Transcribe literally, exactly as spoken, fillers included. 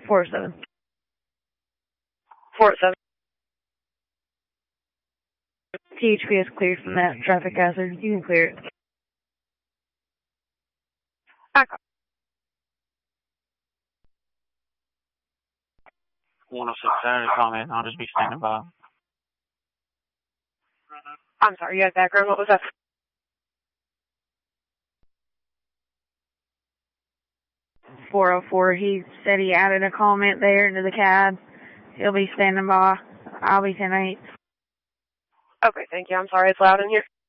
four seven. four seven. T H P is cleared from that traffic hazard. You can clear it. Okay. one oh six Saturday comment. I'll just be standing by. I'm sorry, you had background. What was that? four oh four, he said he added a comment there into the cab. He'll be standing by. I'll be ten eight. Okay, thank you. I'm sorry, it's loud in here.